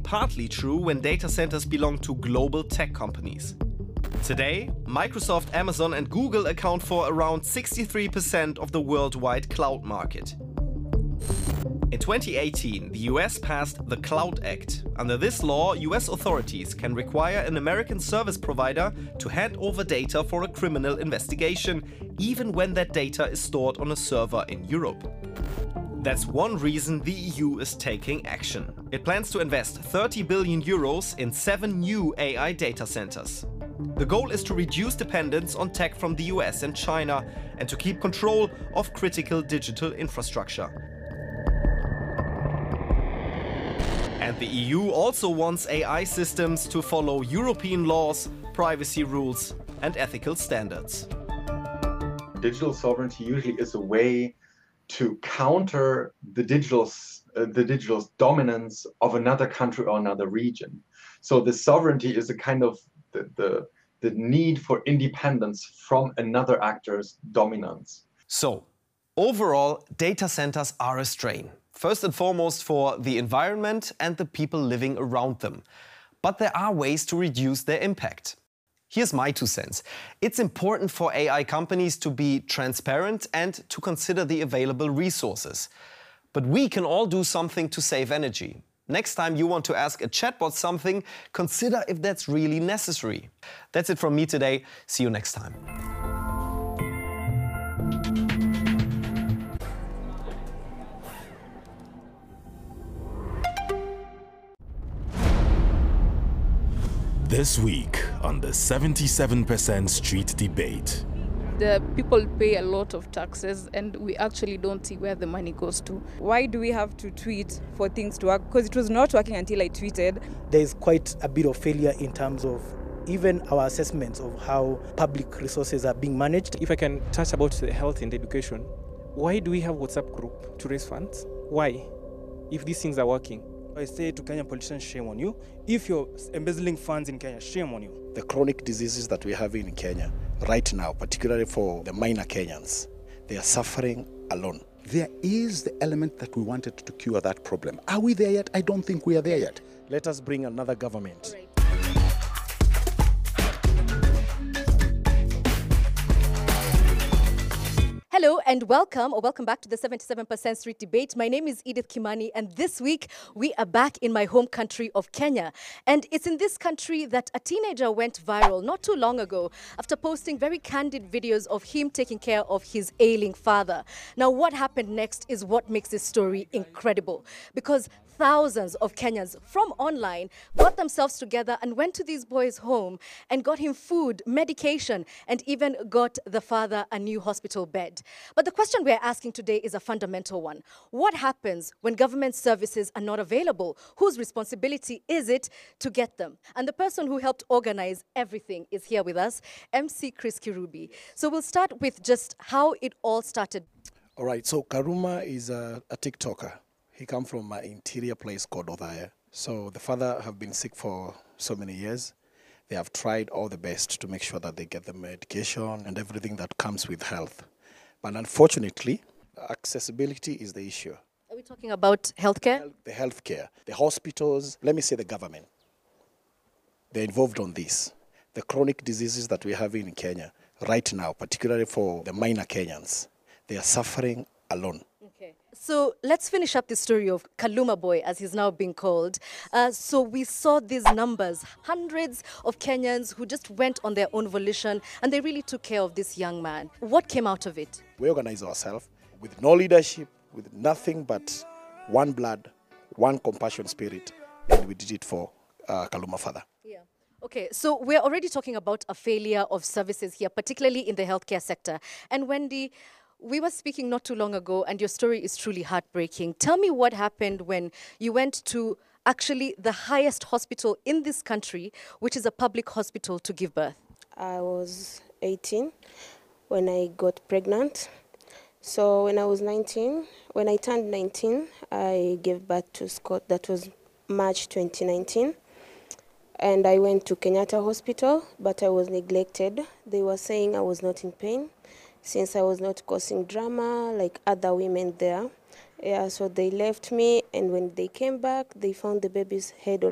partly true when data centers belong to global tech companies. Today, Microsoft, Amazon and Google account for around 63% of the worldwide cloud market. In 2018, the US passed the Cloud Act. Under this law, US authorities can require an American service provider to hand over data for a criminal investigation, even when that data is stored on a server in Europe. That's one reason the EU is taking action. It plans to invest 30 billion euros in 7 new AI data centers. The goal is to reduce dependence on tech from the US and China and to keep control of critical digital infrastructure. And the EU also wants AI systems to follow European laws, privacy rules and ethical standards. Digital sovereignty usually is a way to counter the digital's dominance of another country or another region. So the sovereignty is a kind of the need for independence from another actor's dominance. So, overall, data centers are a strain. First and foremost for the environment and the people living around them. But there are ways to reduce their impact. Here's my 2 cents. It's important for AI companies to be transparent and to consider the available resources. But we can all do something to save energy. Next time you want to ask a chatbot something, consider if that's really necessary. That's it from me today. See you next time. This week on the 77% Street Debate. The people pay a lot of taxes and we actually don't see where the money goes to. Why do we have to tweet for things to work? Because it was not working until I tweeted. There's quite a bit of failure in terms of even our assessments of how public resources are being managed. If I can touch about the health and education, why do we have WhatsApp group to raise funds? Why? If these things are working. I say to Kenyan politicians, shame on you. If you're embezzling funds in Kenya, shame on you. The chronic diseases that we have in Kenya right now, particularly for the minor Kenyans, they are suffering alone. There is the element that we wanted to cure that problem. Are we there yet? I don't think we are there yet. Let us bring another government. Right. Hello and welcome back to the 77% Street Debate. My name is Edith Kimani and this week we are back in my home country of Kenya. And it's in this country that a teenager went viral not too long ago after posting very candid videos of him taking care of his ailing father. Now what happened next is what makes this story incredible, because thousands of Kenyans from online got themselves together and went to this boy's home and got him food, medication, and even got the father a new hospital bed. But the question we're asking today is a fundamental one. What happens when government services are not available? Whose responsibility is it to get them? And the person who helped organize everything is here with us, MC Chris Kirubi. So we'll start with just how it all started. All right, so Karuma is a TikToker. He comes from an interior place called Othaya. So the father have been sick for so many years. They have tried all the best to make sure that they get the medication and everything that comes with health. But unfortunately, accessibility is the issue. Are we talking about healthcare? The healthcare, the hospitals, let me say the government. They're involved on this. The chronic diseases that we have in Kenya right now, particularly for the minor Kenyans, they are suffering alone. So let's finish up the story of Kaluma Boy, as he's now being called. So we saw these numbers, hundreds of Kenyans who just went on their own volition and they really took care of this young man. What came out of it? We organized ourselves with no leadership, with nothing but one blood, one compassion spirit, and we did it for Kaluma father. Yeah. Okay, so we're already talking about a failure of services here, particularly in the healthcare sector. And Wendy, we were speaking not too long ago, and your story is truly heartbreaking. Tell me what happened when you went to actually the highest hospital in this country, which is a public hospital, to give birth. I was 18 when I got pregnant. So when I was 19, when I turned 19, I gave birth to Scott. That was March 2019. And I went to Kenyatta Hospital, but I was neglected. They were saying I was not in pain, since I was not causing drama like other women there. Yeah, so they left me, and when they came back, they found the baby's head all